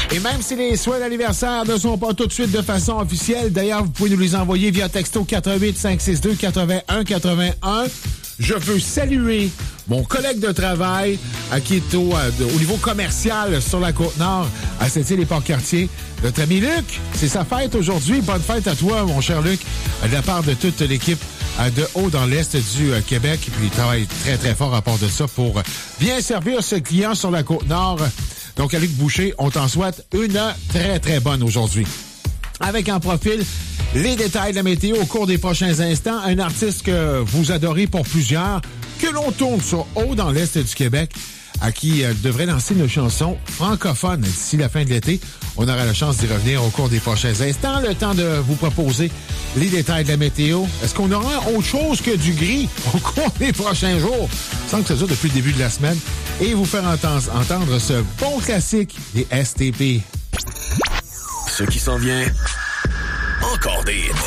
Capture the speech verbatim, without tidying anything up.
Et même si les souhaits d'anniversaire ne sont pas tout de suite de façon officielle, d'ailleurs, vous pouvez nous les envoyer via texto quatre huit cinq six deux huit un huit un. Je veux saluer mon collègue de travail à qui est au, euh, au niveau commercial sur la Côte-Nord, à Sept-Îles-et-Port-Cartier. Notre ami Luc, c'est sa fête aujourd'hui. Bonne fête à toi, mon cher Luc, de la part de toute l'équipe euh, de haut dans l'Est du euh, Québec. Puis il travaille très, très fort à part de ça pour bien servir ses clients sur la Côte-Nord. Donc, à Luc Boucher, on t'en souhaite une très, très bonne aujourd'hui. Avec en profil les détails de la météo au cours des prochains instants. Un artiste que vous adorez pour plusieurs, que l'on tourne sur haut dans l'Est du Québec, à qui euh, devrait lancer une chanson francophone d'ici la fin de l'été. On aura la chance d'y revenir au cours des prochains instants. Le temps de vous proposer les détails de la météo. Est-ce qu'on aura autre chose que du gris au cours des prochains jours? Sans que ça dure depuis le début de la semaine. Et vous faire entendre, entendre ce bon classique des S T P. Ce qui s'en vient, encore des hits.